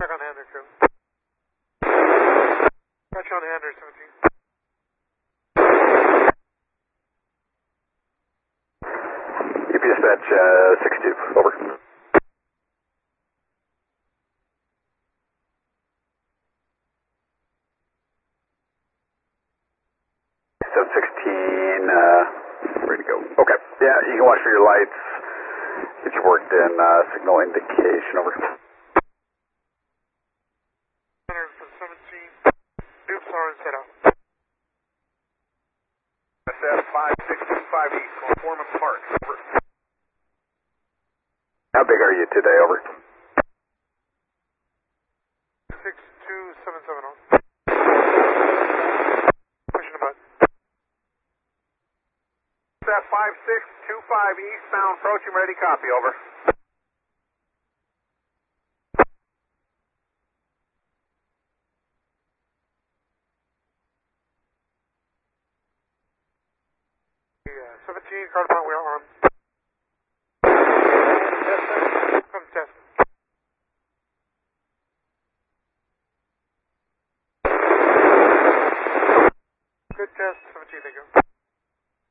Check on Hander, crew. Got you on Hander, 17. UP dispatch 62, over. 716, ready to go. Okay, yeah, you can watch for your lights. Get your work in, signal indication, over. Hander for 17. Dukes are in setup. SF 5625 East, going Foreman Park, over. How big are you today, over? 6277 on. Pushing the button. SF 5625 eastbound, approaching, ready, copy, over. Yeah, 17, card point, we are on. Come test. Good test, 17, thank you.